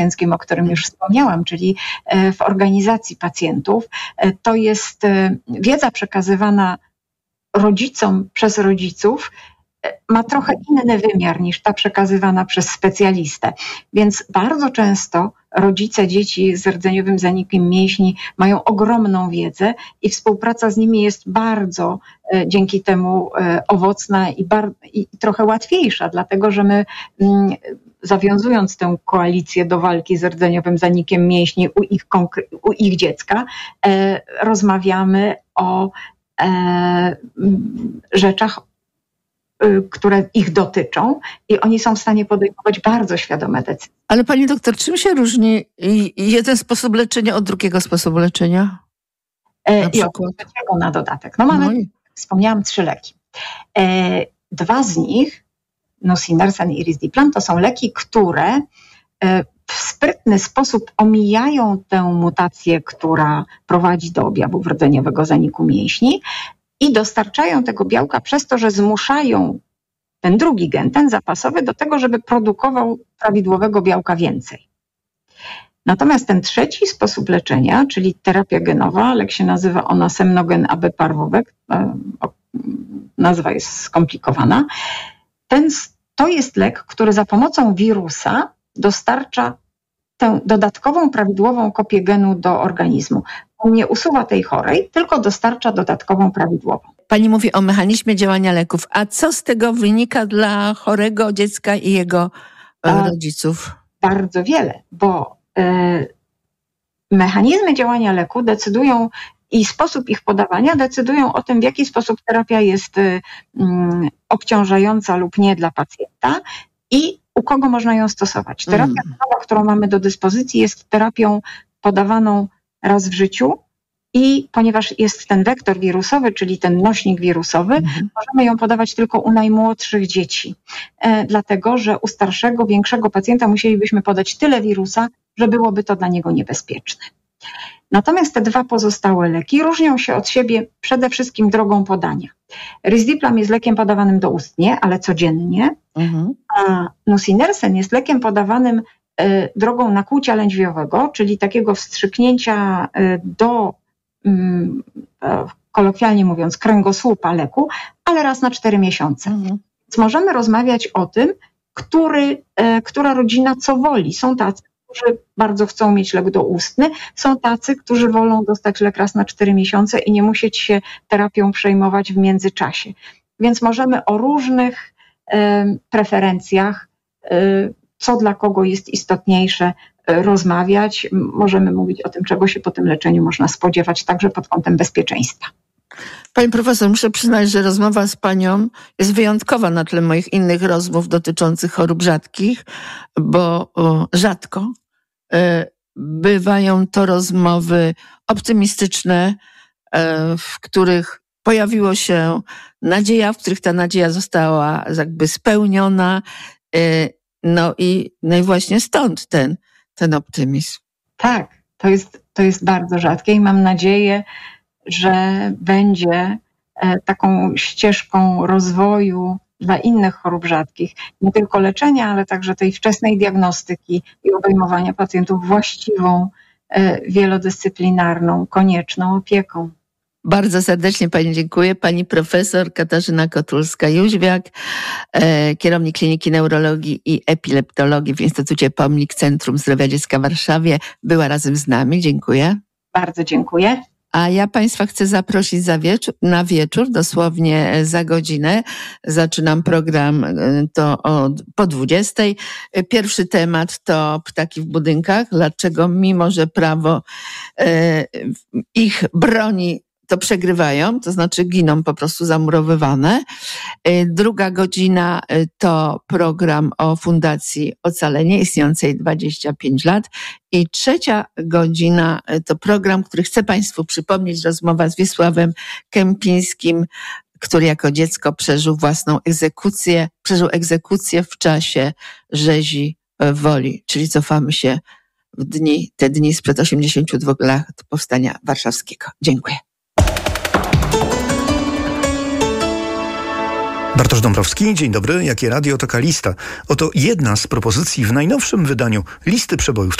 o którym już wspomniałam, czyli w organizacji pacjentów. To jest wiedza przekazywana rodzicom przez rodziców, ma trochę inny wymiar niż ta przekazywana przez specjalistę. Więc bardzo często rodzice dzieci z rdzeniowym zanikiem mięśni mają ogromną wiedzę i współpraca z nimi jest bardzo dzięki temu owocna i trochę łatwiejsza, dlatego że my zawiązując tę koalicję do walki z rdzeniowym zanikiem mięśni u ich dziecka, rozmawiamy o rzeczach, które ich dotyczą i oni są w stanie podejmować bardzo świadome decyzje. Ale pani doktor, czym się różni jeden sposób leczenia od drugiego sposobu leczenia? I od trzeciego na dodatek. Wspomniałam 3 leki. 2 z nich, nusinersen i risdiplam, to są leki, które w sprytny sposób omijają tę mutację, która prowadzi do objawów rdzeniowego zaniku mięśni i dostarczają tego białka przez to, że zmuszają ten drugi gen, ten zapasowy, do tego, żeby produkował prawidłowego białka więcej. Natomiast ten trzeci sposób leczenia, czyli terapia genowa, lek się nazywa onasemnogen abeparvovec, nazwa jest skomplikowana, to jest lek, który za pomocą wirusa dostarcza tę dodatkową, prawidłową kopię genu do organizmu. On nie usuwa tej chorej, tylko dostarcza dodatkową, prawidłową. Pani mówi o mechanizmie działania leków. A co z tego wynika dla chorego dziecka i jego rodziców? Bardzo wiele, bo mechanizmy działania leku decydują i sposób ich podawania decydują o tym, w jaki sposób terapia jest obciążająca lub nie dla pacjenta i u kogo można ją stosować. Terapia, którą mamy do dyspozycji, jest terapią podawaną raz w życiu i ponieważ jest ten wektor wirusowy, czyli ten nośnik wirusowy, możemy ją podawać tylko u najmłodszych dzieci. Dlatego, że u starszego, większego pacjenta musielibyśmy podać tyle wirusa, że byłoby to dla niego niebezpieczne. Natomiast te 2 pozostałe leki różnią się od siebie przede wszystkim drogą podania. Risdiplam jest lekiem podawanym doustnie, ale codziennie, a nusinersen jest lekiem podawanym drogą nakłucia lędźwiowego, czyli takiego wstrzyknięcia do, kolokwialnie mówiąc, kręgosłupa leku, ale raz na 4 miesiące. Więc możemy rozmawiać o tym, która rodzina co woli. Są tacy, którzy bardzo chcą mieć lek doustny, są tacy, którzy wolą dostać lek raz na 4 miesiące i nie musieć się terapią przejmować w międzyczasie. Więc możemy o różnych preferencjach, co dla kogo jest istotniejsze, rozmawiać. Możemy mówić o tym, czego się po tym leczeniu można spodziewać, także pod kątem bezpieczeństwa. Pani profesor, muszę przyznać, że rozmowa z panią jest wyjątkowa na tle moich innych rozmów dotyczących chorób rzadkich, bo rzadko bywają to rozmowy optymistyczne, w których pojawiło się nadzieja, w których ta nadzieja została jakby spełniona. No i właśnie stąd ten optymizm. Tak, to jest bardzo rzadkie i mam nadzieję, że będzie taką ścieżką rozwoju dla innych chorób rzadkich, nie tylko leczenia, ale także tej wczesnej diagnostyki i obejmowania pacjentów właściwą, wielodyscyplinarną, konieczną opieką. Bardzo serdecznie pani dziękuję. Pani profesor Katarzyna Kotulska-Jóźwiak, kierownik Kliniki Neurologii i Epileptologii w Instytucie Pomnik Centrum Zdrowia Dziecka w Warszawie, była razem z nami. Dziękuję. Bardzo dziękuję. A ja państwa chcę zaprosić na wieczór, dosłownie za godzinę. Zaczynam program po 20. Pierwszy temat to ptaki w budynkach. Dlaczego mimo, że prawo ich broni, to przegrywają, to znaczy giną po prostu zamurowywane. Druga godzina to program o Fundacji Ocalenie, istniejącej 25 lat. I trzecia godzina to program, który chcę państwu przypomnieć, rozmowa z Wiesławem Kępińskim, który jako dziecko przeżył egzekucję w czasie rzezi Woli, czyli cofamy się w te dni sprzed 82 lat powstania warszawskiego. Dziękuję. Bartosz Dąbrowski, dzień dobry. Jakie radio, taka lista. Oto jedna z propozycji w najnowszym wydaniu Listy Przebojów.